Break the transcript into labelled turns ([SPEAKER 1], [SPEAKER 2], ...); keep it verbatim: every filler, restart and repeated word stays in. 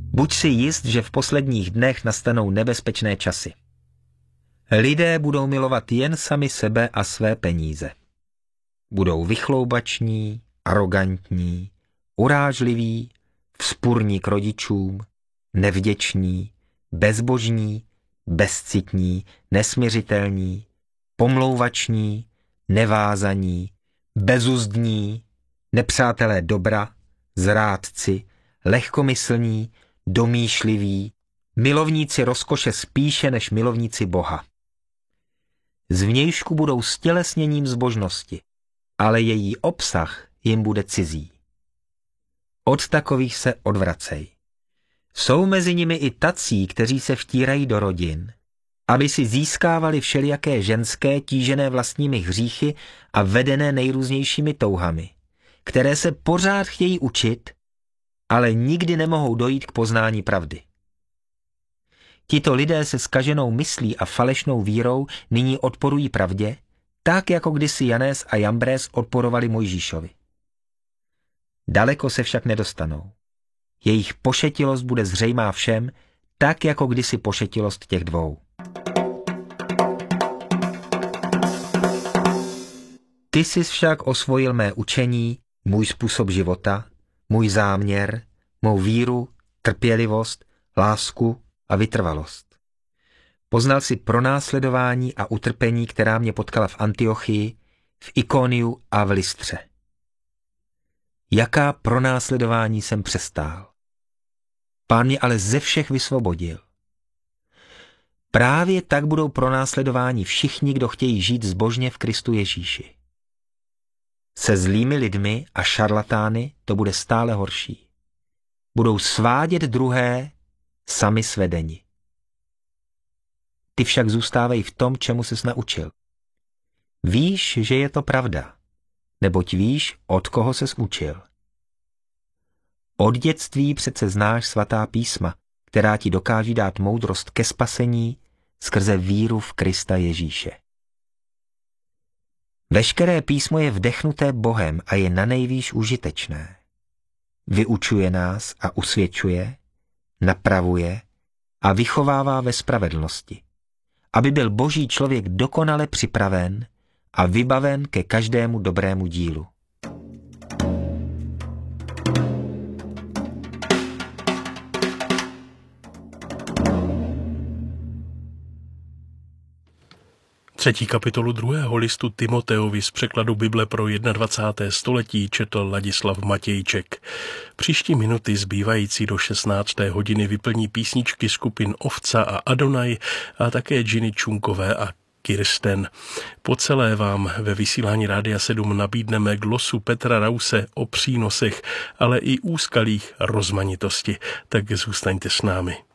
[SPEAKER 1] Buď si jist, že v posledních dnech nastanou nebezpečné časy. Lidé budou milovat jen sami sebe a své peníze. Budou vychloubační, arogantní, urážliví, vzpurní k rodičům, nevděční, bezbožní, bezcitní, nesmiřitelní, pomlouvační, nevázaní, bezuzdní, nepřátelé dobra, zrádci, lehkomyslní, domýšliví, milovníci rozkoše spíše než milovníci Boha. Zvnějšku budou stělesněním zbožnosti, ale její obsah jim bude cizí. Od takových se odvracej. Jsou mezi nimi i tací, kteří se vtírají do rodin, aby si získávali všelijaké ženské tížené vlastními hříchy a vedené nejrůznějšími touhami, které se pořád chtějí učit, ale nikdy nemohou dojít k poznání pravdy. Tito lidé se zkaženou myslí a falešnou vírou nyní odporují pravdě, tak jako kdysi Janés a Jambrés odporovali Mojžíšovi. Daleko se však nedostanou. Jejich pošetilost bude zřejmá všem, tak jako kdysi pošetilost těch dvou. Ty jsi však osvojil mé učení, můj způsob života, můj záměr, mou víru, trpělivost, lásku a vytrvalost. Poznal si pronásledování a utrpení, která mě potkala v Antiochii, v Ikoniu a v Lystře. Jaká pronásledování jsem přestál. Pán mě ale ze všech vysvobodil. Právě tak budou pronásledováni všichni, kdo chtějí žít zbožně v Kristu Ježíši. Se zlými lidmi a šarlatány to bude stále horší. Budou svádět druhé, sami svedeni. Ty však zůstávej v tom, čemu ses naučil. Víš, že je to pravda, neboť víš, od koho ses učil. Od dětství přece znáš svatá písma, která ti dokáží dát moudrost ke spasení skrze víru v Krista Ježíše. Veškeré písmo je vdechnuté Bohem a je nanejvýš užitečné. Vyučuje nás a usvědčuje, napravuje a vychovává ve spravedlnosti, aby byl boží člověk dokonale připraven a vybaven ke každému dobrému dílu.
[SPEAKER 2] Třetí kapitolu druhého listu Timoteovi z překladu Bible pro dvacáté první století četl Ladislav Matějček. Příští minuty zbývající do šestnácté hodiny vyplní písničky skupin Ovca a Adonaj a také Ginny Čunkové a Kirsten. Po celé vám ve vysílání Rádia sedm nabídneme glosu Petra Rause o přínosech, ale i úskalích rozmanitosti. Tak zůstaňte s námi.